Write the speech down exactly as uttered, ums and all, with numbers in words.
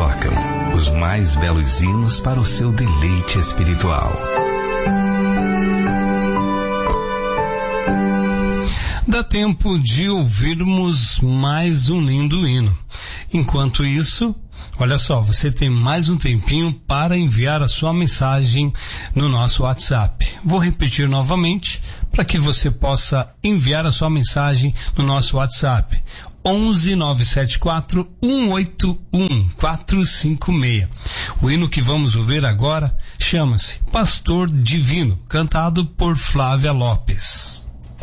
tocam os mais belos hinos para o seu deleite espiritual. Dá tempo de ouvirmos mais um lindo hino. Enquanto isso, olha só, você tem mais um tempinho para enviar a sua mensagem no nosso WhatsApp. Vou repetir novamente para que você possa enviar a sua mensagem no nosso WhatsApp. onze nove sete quatro um oito um quatro cinco seis. O hino que vamos ouvir agora chama-se Pastor Divino, cantado por Flávia Lopes.